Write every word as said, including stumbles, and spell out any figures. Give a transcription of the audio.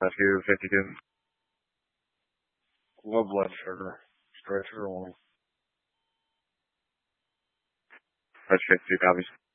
Rescue fifty-two. Low blood sugar. Stretcher only. Rescue fifty-two copies.